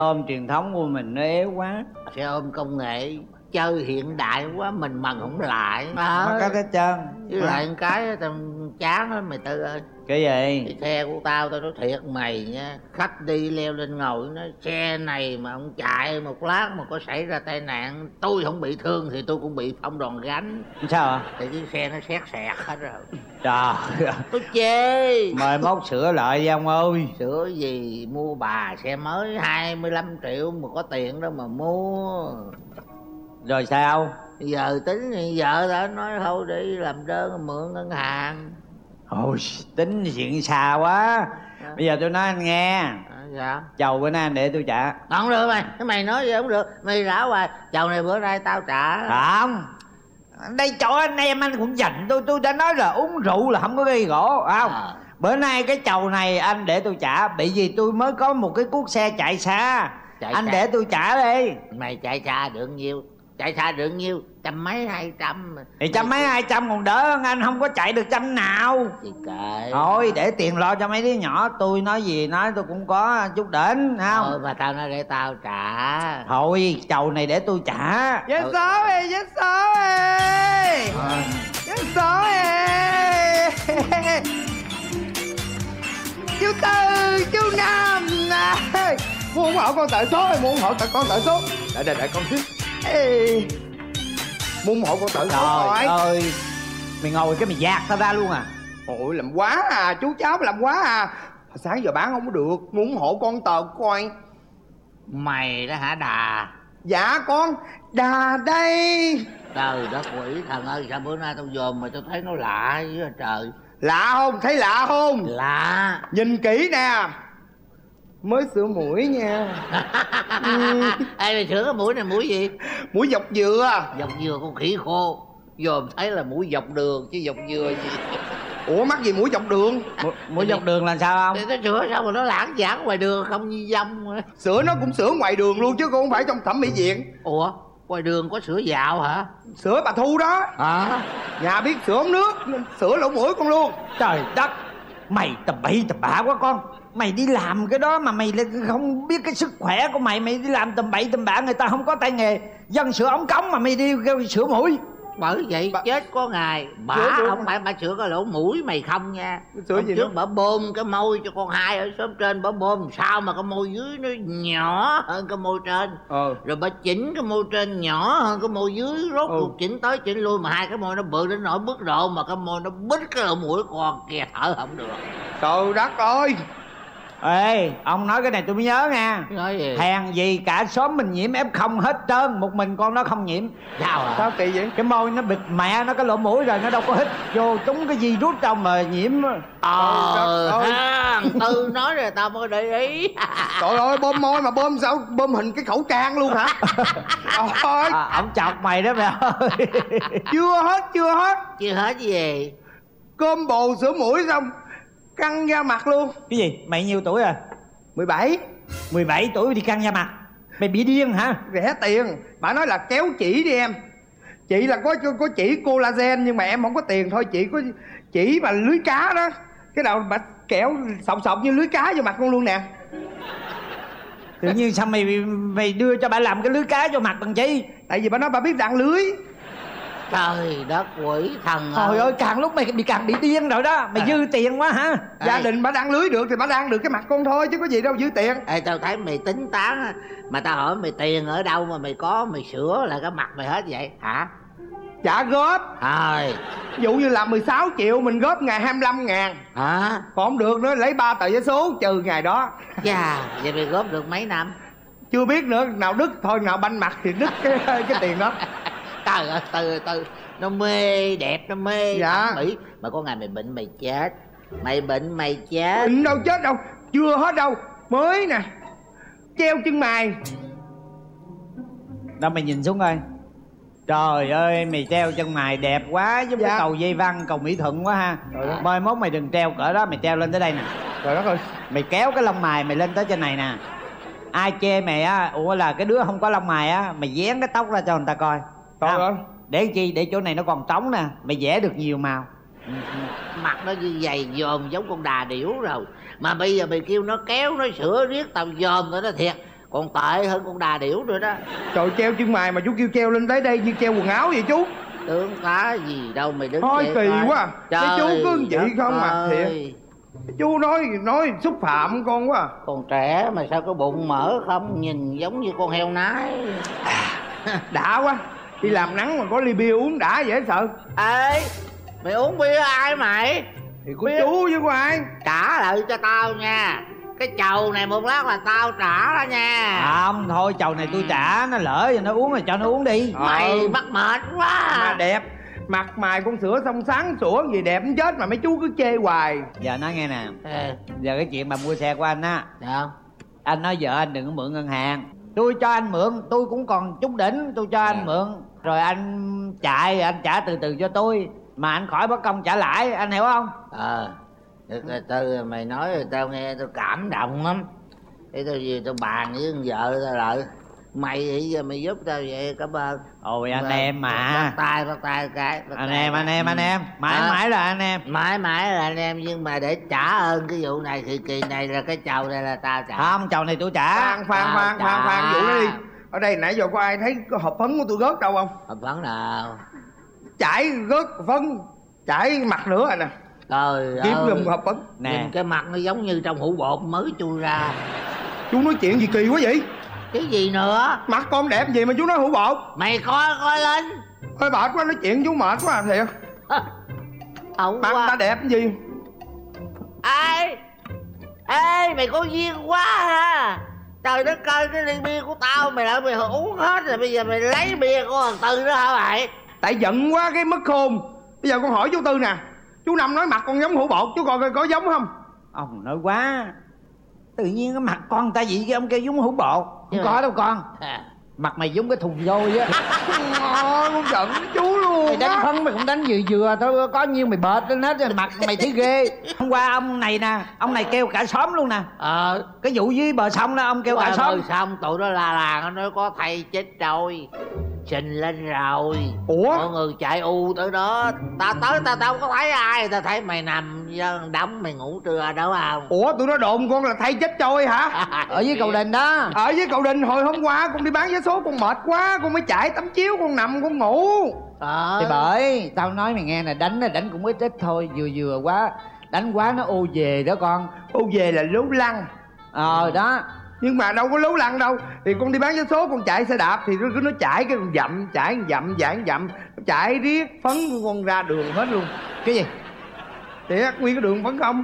ôm truyền thống của mình nó yếu quá. Xe ôm công nghệ chơi hiện đại quá mình mần không lại. Nó có hết trơn. Với lại cái tao chán lắm mày Tư ơi. Cái gì? Cái xe của tao nói thiệt mày nha, khách đi leo lên ngồi nó xe này mà ông chạy một lát mà có xảy ra tai nạn, tôi không bị thương thì tôi cũng bị phong đòn gánh. Sao ạ? Thì cái xe nó xét sẹt hết rồi. Trời, tôi chê. mời mốt sửa lại đi ông ơi. Sửa gì, mua bà xe mới 25 triệu mà có tiền đó mà mua. Rồi sao? Giờ tính vợ đã nói thôi đi làm đơn mượn ngân hàng. Ôi, tính chuyện xa quá. Bây giờ tôi nói anh nghe. Dạ. Chầu bữa nay anh để tôi trả. Không được mày, cái mày nói gì không được. Mày rảo hoài, chầu này bữa nay tao trả. Không, đây chỗ anh em anh cũng dành tôi đã nói là uống rượu là không có gây gỗ, không? Bữa nay cái chầu này anh để tôi trả. Bị gì tôi mới có một cái cuốc xe chạy xa. Anh để tôi trả đi. Mày chạy xa được nhiêu? Chạy xa được nhiêu? Trăm mấy 200. Thì trăm mấy 200 còn đỡ hơn anh không có chạy được trăm nào. Thì kệ. Thôi để tiền lo cho mấy đứa nhỏ. Tôi nói gì nói tôi cũng có chút đỉnh, không? Mà tao nói để tao trả. Thôi chầu này để tôi trả. Yes số ơi, yes số ơi. Yes số ơi. Chú Tư, chú Năm. Muốn ủng hộ con tợ số ơi, muốn ủng hộ con tợ số. Đợi con xíu. Ê, muốn ủng hộ con tợ số rồi. Trời ơi, mày ngồi cái mày dạt tao ra luôn à. Ôi làm quá à, chú cháu làm quá à. Hồi sáng giờ bán không có được, muốn ủng hộ con tờ coi. Mày đó hả Đà? Dạ con Đà đây. Trời đất quỷ thần ơi, sao bữa nay tao dòm mà tao thấy nó lạ dữ trời. Lạ không? Thấy lạ không? Lạ. Nhìn kỹ nè. Mới sửa mũi nha. Ê mày sửa cái mũi này mũi gì? Mũi dọc dừa. Dọc dừa con khỉ khô. Dòm thấy là mũi dọc đường chứ dọc dừa gì. Ủa mắc gì mũi dọc đường? Mũi dọc đường là sao không? Thì nó sửa sao mà nó lãng vãng ngoài đường không như dâm. Sửa nó cũng sửa ngoài đường luôn chứ không phải trong thẩm mỹ viện. Ủa ngoài đường có sửa dạo hả? Sửa bà Thu đó. Hả? Nhà biết sửa ống nước nên sửa lỗ mũi con luôn. Trời đất, mày tầm bậy tầm bạ quá con. Mày đi làm cái đó mà mày lại không biết cái sức khỏe của mày. Mày đi làm tầm bậy tầm bạ, người ta không có tay nghề dân sửa ống cống mà mày đi sửa mũi. Bởi vậy chết có ngày bả không phải bả sửa cái lỗ mũi mày không nha. Sửa hôm gì trước nữa? bả bơm cái môi cho con hai ở xóm trên, bả bơm sao mà cái môi dưới nó nhỏ hơn cái môi trên. Rồi bả chỉnh cái môi trên nhỏ hơn cái môi dưới, rốt cuộc chỉnh tới chỉnh lui mà hai cái môi nó bự đến nỗi mức độ mà cái môi nó bít cái lỗ mũi con kia thở không được. Trời đất ơi. Ê, ông nói cái này tôi mới nhớ nha. Nói gì? Hèn gì cả xóm mình nhiễm F0 hết trơn, một mình con nó không nhiễm. Sao hả? Sao kỳ vậy? Cái môi nó bịt mẹ nó cái lỗ mũi rồi, nó đâu có hít vô trúng cái gì rút trong mà nhiễm. Tư nói rồi tao mới để ý. Trời ơi bơm môi mà bơm sao? Bơm hình cái khẩu trang luôn hả? Ôi, Ông chọc mày đó mày ơi. chưa hết. Chưa hết gì. Cơm bồ sửa mũi xong căng da mặt luôn. Cái gì? Mày nhiêu tuổi rồi? 17. 17 tuổi đi căng da mặt. Mày bị điên hả? Rẻ tiền. Bà nói là kéo chỉ đi em. Chị là có chỉ collagen nhưng mà em không có tiền thôi. Chị có chỉ mà lưới cá đó. Cái nào bà kéo sọc như lưới cá vô mặt con luôn nè. Tự nhiên sao mày đưa cho bà làm cái lưới cá vô mặt bằng chi? Tại vì bà nói bà biết đạn lưới. Trời đất quỷ thần Trời ơi, càng lúc mày càng bị điên rồi đó. Mày dư tiền quá hả? Gia đình bà đăng lưới được thì bà đăng được cái mặt con thôi chứ có gì đâu dư tiền. Ê tao thấy mày tính toán mà tao hỏi mày tiền ở đâu mà mày có mày sửa lại cái mặt mày hết vậy hả? Trả góp. Thôi Ví dụ như là 16 triệu mình góp ngày 25 ngàn. hả? Còn không được nữa lấy 3 tờ giấy số trừ ngày đó. Chà, vậy mày góp được mấy năm? Chưa biết nữa, nào đứt thôi nào banh mặt thì đứt cái tiền đó. Trời ơi từ nó mê đẹp, nó mê dạ. Mỹ. Mà có ngày mày bệnh mày chết. Mày bệnh mày chết. Bệnh đâu chết đâu, chưa hết đâu. Mới nè, treo chân mày. Đâu mày nhìn xuống coi. Trời ơi, mày treo chân mày đẹp quá. Giống cái cầu Dây Văn, cầu Mỹ Thuận quá ha. Mai mốt mày đừng treo cỡ đó, mày treo lên tới đây nè. Trời đất ơi. Mày kéo cái lông mày mày lên tới trên này nè. Ai chê mày á, ủa là cái đứa không có lông mày á, mày vén cái tóc ra cho người ta coi. Trời ơi. Để chi? Để chỗ này nó còn trống nè. Mày vẽ được nhiều màu. Mặt nó như vậy dòm giống con đà điểu rồi. Mà bây giờ mày kêu nó kéo nó sửa riết tao dòm rồi đó thiệt. còn tệ hơn con đà điểu rồi đó. Trời, treo chân mày mà chú kêu treo lên tới đây như treo quần áo vậy chú. Tướng tá gì đâu mày đứng thôi kỳ coi. quá. Cái chú cứ vậy không mà thiệt. Chú nói xúc phạm con quá. Còn trẻ mà sao có bụng mỡ không, nhìn giống như con heo nái. Đã quá, đi làm nắng mà có ly bia uống đã dễ sợ. Ê, mày uống bia ai mày? Thì của chú chứ của ai. Trả lại cho tao nha. Cái chầu này một lát là tao trả đó nha. Không, thôi chầu này tôi trả. Nó lỡ rồi nó uống rồi cho nó uống đi. Mày bắt mệt quá. Mà đẹp, mặt mày con sữa xong sáng sủa gì đẹp không chết mà mấy chú cứ chê hoài. Giờ nói nghe nè. Giờ cái chuyện mà mua xe của anh á. Dạ. Anh nói vợ anh đừng có mượn ngân hàng. Tôi cho anh mượn, tôi cũng còn chút đỉnh. Tôi cho anh mượn, rồi anh chạy, anh trả từ từ cho tôi. Mà anh khỏi bất công trả lãi, anh hiểu không? Từ mày nói rồi tao nghe tao cảm động lắm. Thế tao về tao bàn với con vợ tao lại. Mày thì giờ mày giúp tao vậy, cảm ơn. Ôi anh em mà. Bắt tay cái. Anh em. Mãi là anh em. Mãi là anh em, nhưng mà để trả ơn cái vụ này thì kỳ này là cái chầu này là tao trả. Không, chầu này tôi trả. Khoan vụ đó đi. Ở đây nãy giờ có ai thấy có hộp phấn của tôi rớt đâu không? Hộp phấn nào? Chảy rớt phấn, chảy mặt nữa rồi nè. Trời kiếm ơi, giùm hộp phấn nè. Nhìn cái mặt nó giống như trong hũ bột mới chui ra. Chú nói chuyện gì kỳ quá vậy? Cái gì nữa? Mặt con đẹp gì mà chú nói hũ bột? Mày coi lên. Thôi mệt quá, nói chuyện chú mệt quá thiệt. Mặt ta đẹp cái gì? Ê, mày có duyên quá ha. Trời đất ơi, cái ly bia của tao mày lại mày uống hết rồi, bây giờ mày lấy bia của thằng Tư đó hả mày? Tại giận quá cái mất khôn. Bây giờ con hỏi chú Tư nè, chú Năm nói mặt con giống hũ bột, chú coi có giống không? Ông nói quá. Tự nhiên cái mặt con ta vậy, cái ông kêu giống hũ bột. Không có đâu con. Mặt mày giống cái thùng vôi á. Con giận chú luôn. Mày đánh phấn mày cũng đánh vừa thôi, có nhiêu mày bệt lên hết rồi. Mặt mày thấy ghê. Hôm qua ông này nè, ông này kêu cả xóm luôn nè. Cái vụ dưới bờ sông đó ông kêu cả xóm. Bờ sông tụi nó la nó nói có thầy chết rồi, sinh lên rồi. Ủa? Mọi người chạy u tới đó. Tao tới tao đâu có thấy ai. Tao thấy mày nằm đóng mày ngủ trưa đâu không? Ủa tụi nó đồn con là thầy chết trôi hả? Ở dưới cầu Đình đó. Ở dưới cầu Đình. Hồi hôm qua con đi bán vé số con mệt quá, con mới chạy tấm chiếu con nằm con ngủ. Thì bởi tao nói mày nghe nè, đánh cũng ít thôi, vừa quá. Đánh quá nó ô về đó con. Ô về là lố lăng. Đó. Nhưng mà đâu có lố lăng đâu. Thì con đi bán vé số con chạy xe đạp thì nó chạy cái con dậm, chạy nó chạy riết phấn của con ra đường hết luôn. Cái gì? Thiệt, nguyên cái đường phấn không.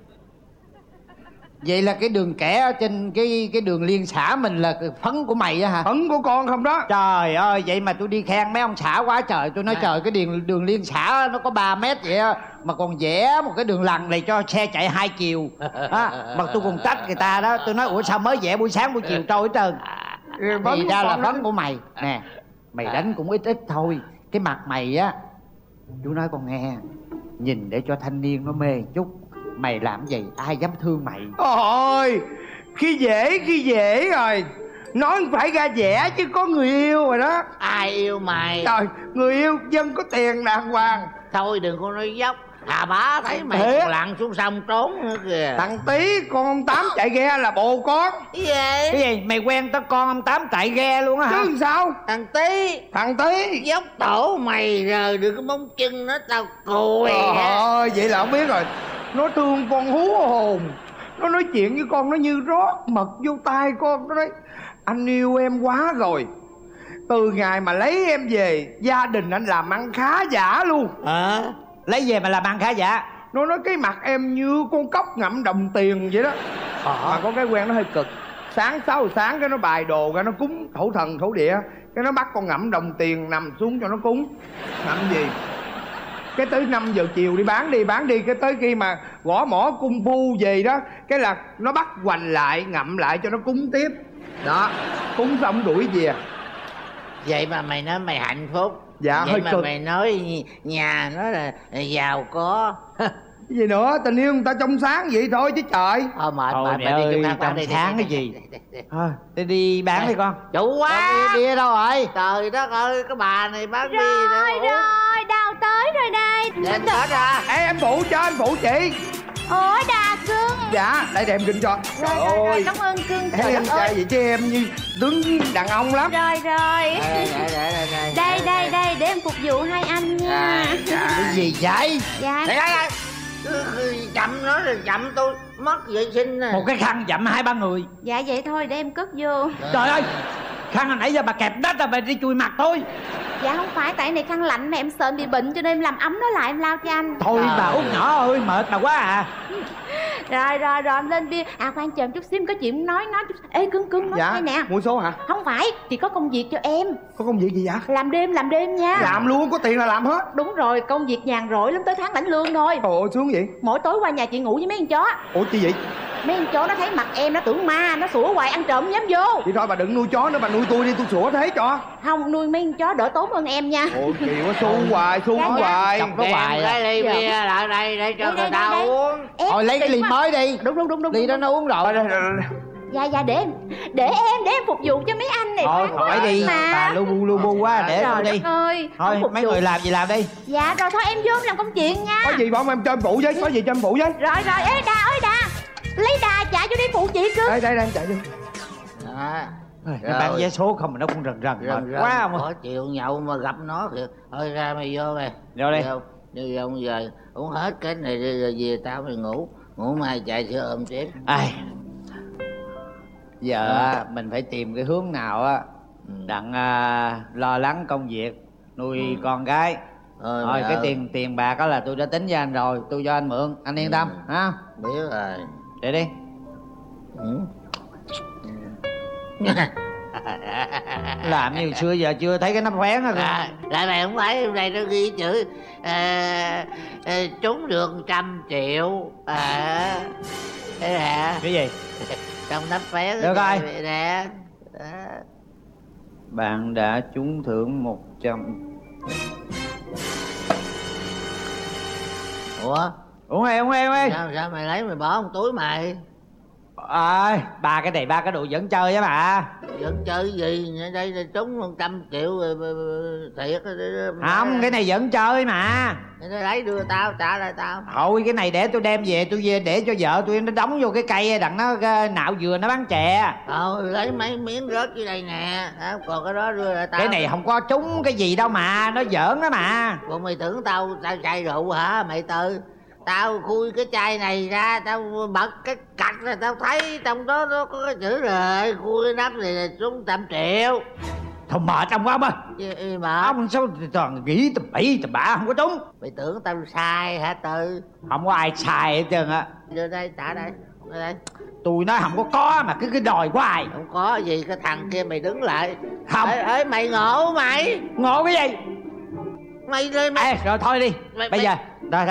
Vậy là cái đường kẻ ở trên cái đường liên xã mình là phấn của mày á hả? Phấn của con không đó. Trời ơi, vậy mà tôi đi khen mấy ông xã quá trời. Tôi nói trời, cái đường liên xã nó có 3 mét vậy á, mà còn vẽ một cái đường lằn này cho xe chạy 2 chiều á. Mà tôi còn trách người ta đó. Tôi nói ủa sao mới vẽ buổi sáng buổi chiều trôi hết trơn. Thì ra là phấn của mày. Nè, mày đánh cũng ít thôi. Cái mặt mày á, chú nói con nghe, nhìn để cho thanh niên nó mê chút. Mày làm gì ai dám thương mày. Ôi, khi dễ rồi. Nói phải ra vẻ chứ có người yêu rồi đó. Ai yêu mày? Trời, người yêu dân có tiền đàng hoàng. Thôi đừng có nói dốc. Hà bá thấy mày còn lặn xuống sông trốn nữa kìa. Thằng Tí con ông Tám chạy ghe là bồ con. Cái gì? Mày quen tới con ông Tám chạy ghe luôn á hả? Chứ sao? Thằng Tí dốc tổ mày rồi được cái móng chân nó tao cười. Vậy là không biết rồi. Nó thương con hú hồn. Nó nói chuyện với con nó như rót mật vô tai con. Nó nói anh yêu em quá rồi. Từ ngày mà lấy em về, gia đình anh làm ăn khá giả luôn. Lấy về mà làm ăn khá giả? Nó nói cái mặt em như con cóc ngậm đồng tiền vậy đó. Mà có cái quen nó hơi cực. Sáng 6 giờ sáng cái nó bài đồ ra nó cúng thổ thần thổ địa. Cái nó bắt con ngậm đồng tiền nằm xuống cho nó cúng. Ngậm gì? Cái tới 5 giờ chiều đi bán đi. Cái tới khi mà gõ mỏ cung phu về đó, cái là nó bắt hoành lại, ngậm lại cho nó cúng tiếp. Đó, cúng xong đuổi về. Vậy mà mày nói mày hạnh phúc. Dạ, vậy hơi mà cực. Mày nói nhà nó là giàu có. Cái gì nữa, tình yêu người ta trong sáng vậy thôi chứ trời. Mệt mày đi trong sáng cái gì. Thôi đi bán đi con. Chủ quá. Đi đâu rồi? Trời đất ơi, cái bà này bán đi rồi Đào tới rồi đây. Lên hết ra. Ê, em phụ cho, em phụ chị. Ủa Đà cưng, Dạ, đây để em ginh cho. Rồi, cảm ơn cưng. Trời Em đất ơi. vậy chứ em như tướng đàn ông lắm. Rồi. Đây, để em phục vụ hai anh nha. Cái gì vậy? Dạ. Đây. Chậm nó rồi chậm tôi mất vệ sinh nè. Một cái khăn dặm 2-3 người. Dạ vậy thôi để em cất vô. Trời ơi, khăn hồi nãy giờ bà kẹp đất rồi bà đi chùi mặt tôi. Dạ không phải, tại này khăn lạnh mà em sợ em bị bệnh cho nên em làm ấm nó lại em lao cho anh. Thôi bà út nhỏ ơi, mệt bà quá à. Rồi em lên bia. À khoan chờ chút xíu, có chuyện nói chút. Ê cưng nói nghe nè. Mua số hả? Không phải, chị có công việc cho em. Có công việc gì vậy? Làm đêm nha. Làm luôn, có tiền là làm hết. Đúng rồi, công việc nhàn rỗi lắm, tới tháng lãnh lương thôi. Ồ, sướng vậy. Mỗi tối qua nhà chị ngủ với mấy con chó. Ủa chi vậy? Mấy con chó nó thấy mặt em nó tưởng ma, nó sủa hoài ăn trộm dám vô. Vậy thôi bà đừng nuôi chó nữa, bà nuôi tôi đi, tôi sủa thế cho. Không, nuôi mấy con chó đỡ tốn hơn em nha. Ồ kỳ quá, xu hoài, xu Dạ. hoài. Chọc nó hoài cái ly Dạ. bia lại đây để cho người ta đây. uống. Thôi lấy cái ly mới đi. Đúng. Ly đó nó uống rồi. Dạ để em phục vụ cho mấy anh này. Thôi khoan khỏi quá đi, mà. bà lu bu quá, để tôi Trời đi. đất ơi. Thôi không phục mấy vụ. người làm gì làm đi. Dạ rồi thôi em vô em làm công chuyện nha. Có gì bọn em cho em phụ với, có gì cho em phụ với. Rồi ê đà lấy đà chạy vô đi phụ chị cưng. Đây em chạy đi. Nó bán vé số không mà nó cũng rần mệt quá không. Khó chịu nhậu mà gặp nó kìa. Thôi ra mày vô mày. Vô đi. Đi ông giờ uống hết cái này rồi về tao mày ngủ mai chạy sữa ôm tiếp. Ai giờ mình phải tìm cái hướng nào á đặng lo lắng công việc nuôi con gái. Thôi cái tiền bạc đó là tôi đã tính với anh rồi, tôi cho anh mượn, anh yên tâm ha. Biết rồi. Để đi. Làm như xưa giờ chưa thấy cái nắp phén rồi. Lại mày không phải hôm nay nó ghi chữ trúng được 100 triệu thế nè. Cái gì? Trong nắp phén được rồi nè. Bạn đã trúng thưởng 100. Ủa uống đi sao mày lấy mày bỏ trong túi mày? Ba cái này ba cái đồ dẫn chơi á bà. Vẫn chơi gì? Đây là trúng 100 triệu thiệt. Không, cái này vẫn chơi mà. Nó lấy đưa tao, trả lại tao. Thôi cái này để tôi đem về, tôi về để cho vợ tôi nó đóng vô cái cây đặng nó nạo dừa nó bán chè. Lấy mấy miếng rớt dưới đây nè. Còn cái đó đưa lại tao. Cái này không có trúng cái gì đâu mà, nó giỡn đó mà. Còn mày tưởng tao chai rượu hả mày Tư? Tao khui cái chai này ra, tao bật cái cạch là tao thấy trong đó nó có cái chữ rồi. Khui cái nắp này là trúng 100 triệu. Thôi mệt ông quá Mà ông sao toàn nghĩ tầm bậy tầm bạ không có trúng. mày tưởng tao sai hả Tư? Không có ai xài hết trơn á. Đưa đây, trả đây. Đưa đây. Tôi nói không có mà cứ đòi hoài. Không có gì, cái thằng kia mày đứng lại. Không. Ê mày ngộ mày. Ngộ cái gì? Mày lên mày. Ê rồi thôi đi. Bây giờ đây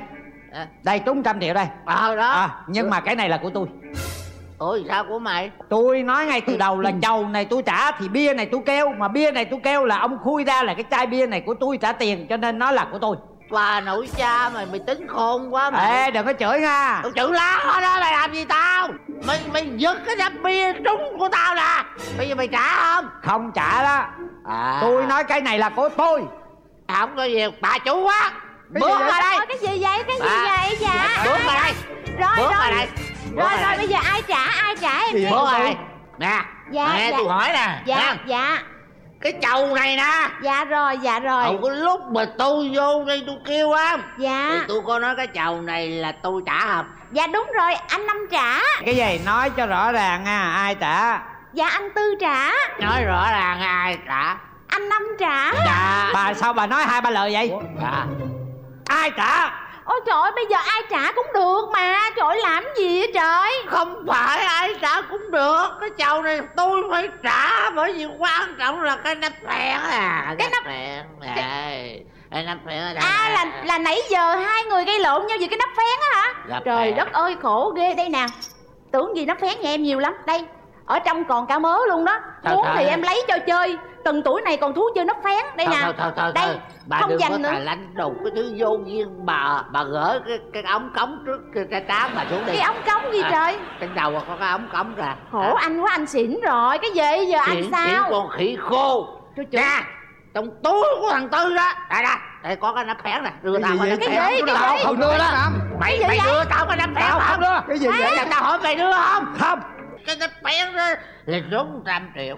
đây trúng 100 triệu đây. Đó. Nhưng mà cái này là của tôi. Ủa sao của mày? Tôi nói ngay từ đầu là chầu này tôi trả thì bia này tôi kêu. Mà bia này tôi kêu là ông khui ra là cái chai bia này của tôi trả tiền, cho nên nó là của tôi. Bà nội cha mày tính khôn quá mày. Ê đừng có chửi nha. Tao chửi lá hết đó, mày làm gì tao? Mày giật cái nắp bia trúng của tao nè. Bây giờ mày trả không? Không trả đó. Tôi nói cái này là của tôi. Không có gì, bà chủ quá. Bước ra đây. Cái gì vậy dạ? Bước ra đây. Bước ra đây. Rồi bây giờ ai trả em đi. Bước ra đây. Nè. Nè tôi hỏi nè. Dạ. Cái chầu này nè. Dạ rồi. Hồi cái lúc mà tôi vô đây tôi kêu á. Dạ. Thì tôi có nói cái chầu này là tôi trả không? Dạ đúng rồi, anh Năm trả. Cái gì nói cho rõ ràng nha, ai trả? Dạ anh Tư trả. Nói rõ ràng ai trả? Anh Năm trả. Dạ. Bà sao bà nói 2-3 lời vậy? Dạ. Ai trả? Ôi trời ơi, bây giờ ai trả cũng được mà. Trời ơi, làm gì vậy trời? Không phải ai trả cũng được. Cái chầu này tôi phải trả. Bởi vì quan trọng là cái nắp phèn à. Cái nắp phèn. Cái nắp phèn ở đây. Là nãy giờ hai người gây lộn nhau vì cái nắp phén á hả? Nắp Trời phén. đất ơi, khổ ghê. Đây nè, tưởng gì nắp phén nhà em nhiều lắm. Đây, ở trong còn cả mớ luôn đó. Muốn thì em lấy cho chơi. Từng tuổi này còn thú chơi nắp phén. Đây nè. Đây, bà không đừng dành có nữa. tài lánh đục cái thứ vô duyên. Bà gỡ cái ống cống trước cái trán bà xuống đi. Cái ống cống gì trời? Trên đầu có cái ống cống ra. Khổ anh quá, anh xỉn rồi. Cái gì giờ anh sao? Xỉn con khỉ khô. Trời. Nè, trong túi của thằng Tư đó. Đây. Đây có cái nắp phén nè, đưa tao gì cái vậy? nắp phén. Tao không đưa đó. Mày đưa tao cái nắp phén. Tao không đưa. Cái gì vậy? Tao hỏi mày đưa không? Không. Cái nắp phén đó là 400 triệu.